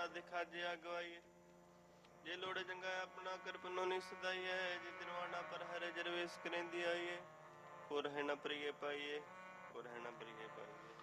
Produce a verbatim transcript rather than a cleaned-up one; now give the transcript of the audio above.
ਦੇ ਖਾਜੇ ਅਗਵਾਈਏ। ਜੇ ਲੋੜ ਚੰਗਾ ਆਪਣਾ ਕਿਰਪਨੋ ਨਹੀਂ ਸਦਾਈ ਹੈ। ਜੇ ਦਿਨਵਾਨਾ ਪਰ ਹਰੇ ਜਰਵੇਸ ਕਰੇਂਦੀ ਆਈਏ। ਹੋਰ ਹੈ ਨਾ ਪ੍ਰੀਏ ਪਾਈਏ, ਹੋਰ ਹੈ ਨਾ ਪ੍ਰੀਏ ਪਾਈਏ।